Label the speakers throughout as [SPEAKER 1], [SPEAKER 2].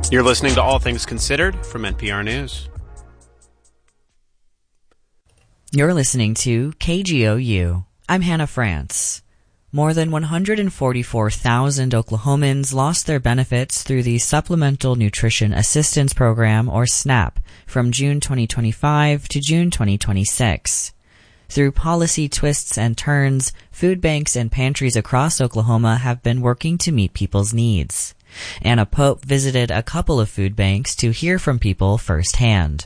[SPEAKER 1] You're listening to All Things Considered from NPR News.
[SPEAKER 2] You're listening to KGOU. I'm Hannah France. More than 144,000 Oklahomans lost their benefits through the Supplemental Nutrition Assistance Program, or SNAP, from June 2025 to June 2026. Through policy twists and turns, food banks and pantries across Oklahoma have been working to meet people's needs. Anna Pope visited a couple of food banks to hear from people firsthand.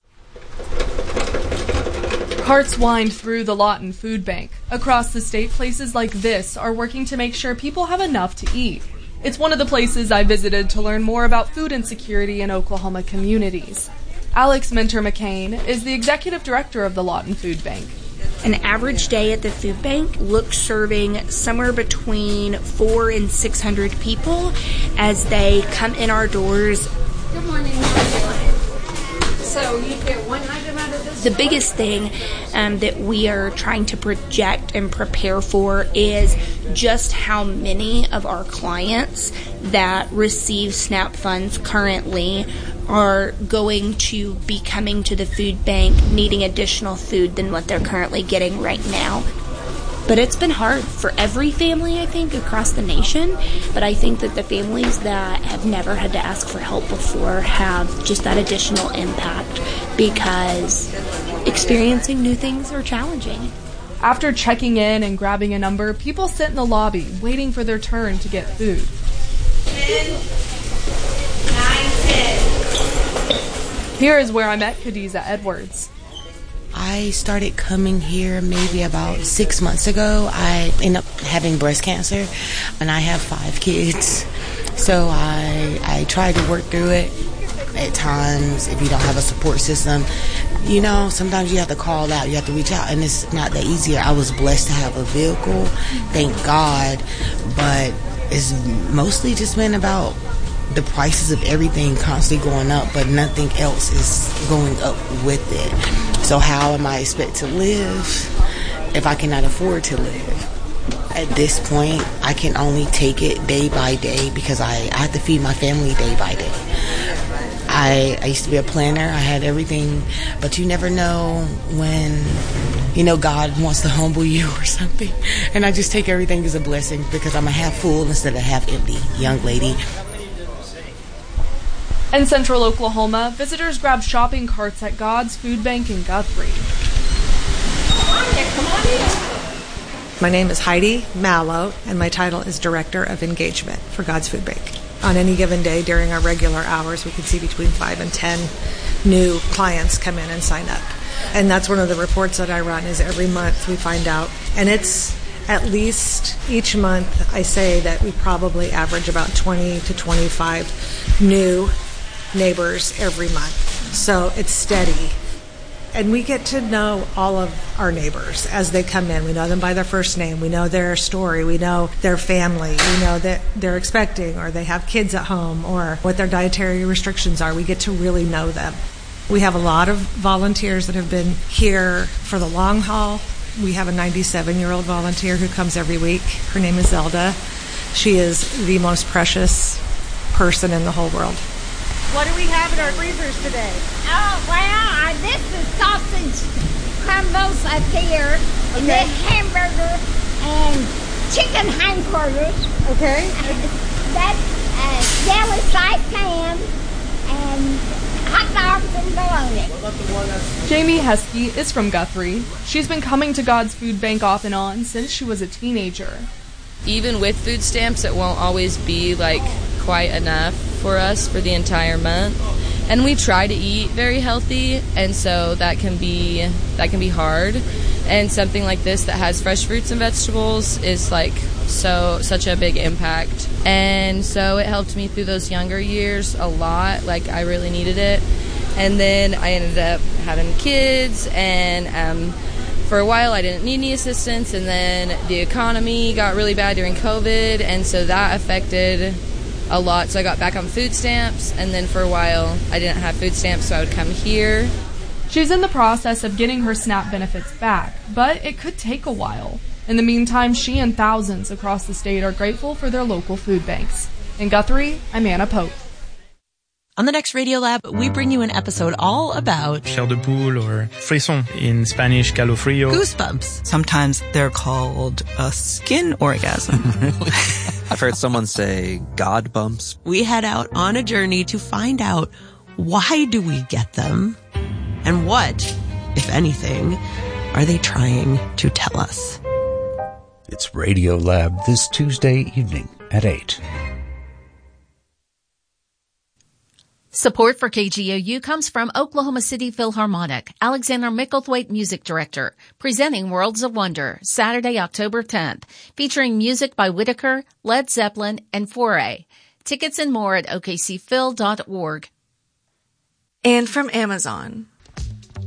[SPEAKER 3] Carts wind through the Lawton Food Bank. Across the state, places like this are working to make sure people have enough to eat. It's one of the places I visited to learn more about food insecurity in Oklahoma communities. Alex Minter-McCain is the executive director of the Lawton Food Bank.
[SPEAKER 4] An average day at the food bank looks serving somewhere between 400 and 600 people as they come in our doors.
[SPEAKER 5] Good morning. So you get one item out of this?
[SPEAKER 4] The biggest thing that we are trying to project and prepare for is just how many of our clients that receive SNAP funds currently are going to be coming to the food bank needing additional food than what they're currently getting right now. But it's been hard for every family, I think, across the nation. But I think that the families that have never had to ask for help before have just that additional impact because experiencing new things are challenging.
[SPEAKER 3] After checking in and grabbing a number, people sit in the lobby waiting for their turn to get food.
[SPEAKER 5] 10, 9, 10.
[SPEAKER 3] Here is where I met Khadiza Edwards.
[SPEAKER 6] I started coming here maybe about 6 months ago. I ended up having breast cancer, and I have 5 kids. So I tried to work through it. At times, if you don't have a support system, you know, sometimes you have to call out, you have to reach out, and it's not that easy. I was blessed to have a vehicle, thank God, but it's mostly just been about the prices of everything constantly going up, but nothing else is going up with it. So how am I expected to live if I cannot afford to live? At this point, I can only take it day by day because I have to feed my family day by day. I used to be a planner. I had everything, but you never know when, you know, God wants to humble you or something. And I just take everything as a blessing because I'm a half full instead of half empty young lady.
[SPEAKER 3] In central Oklahoma, visitors grab shopping carts at God's Food Bank in Guthrie.
[SPEAKER 5] Come on in.
[SPEAKER 7] My name is Heidi Mallow, and my title is Director of Engagement for God's Food Bank. On any given day during our regular hours, we can see between 5 and 10 new clients come in and sign up. And that's one of the reports that I run is every month we find out. And it's at least each month I say that we probably average about 20 to 25 new neighbors every month. So it's steady. And we get to know all of our neighbors as they come in. We know them by their first name. We know their story. We know their family. We know that they're expecting or they have kids at home or what their dietary restrictions are. We get to really know them. We have a lot of volunteers that have been here for the long haul. We have a 97-year-old volunteer who comes every week. Her name is Zelda. She is the most precious person in the whole world.
[SPEAKER 5] What do we have in our freezers today? Oh, well, this is sausage crumbles up here, and then hamburger and chicken hindquarters.
[SPEAKER 7] Okay.
[SPEAKER 5] That's deli saipan and hot dogs and bologna.
[SPEAKER 3] Jamie Heskey is from Guthrie. She's been coming to God's Food Bank off and on since she was a teenager.
[SPEAKER 8] Even with food stamps, it won't always be quite enough for us for the entire month. And we try to eat very healthy, and so that can be hard. And something like this that has fresh fruits and vegetables is such a big impact. And so it helped me through those younger years a lot. I really needed it. And then I ended up having kids, and for a while I didn't need any assistance, and then the economy got really bad during COVID, and so that affected a lot. So I got back on food stamps, and then for a while I didn't have food stamps, so I would come here.
[SPEAKER 3] She's in the process of getting her SNAP benefits back, but it could take a while. In the meantime, she and thousands across the state are grateful for their local food banks. In Guthrie, I'm Anna Pope.
[SPEAKER 9] On the next Radiolab, we bring you an episode all about
[SPEAKER 10] chair de poule or frisson, in Spanish calofrío.
[SPEAKER 9] Goosebumps.
[SPEAKER 11] Sometimes they're called a skin orgasm.
[SPEAKER 12] Really? I've heard someone say God bumps.
[SPEAKER 9] We head out on a journey to find out, why do we get them? And what, if anything, are they trying to tell us?
[SPEAKER 13] It's Radiolab this Tuesday evening at 8.
[SPEAKER 14] Support for KGOU comes from Oklahoma City Philharmonic, Alexander Micklethwaite Music Director, presenting Worlds of Wonder, Saturday, October 10th, featuring music by Whitaker, Led Zeppelin, and Foray. Tickets and more at okcphil.org.
[SPEAKER 15] And from Amazon,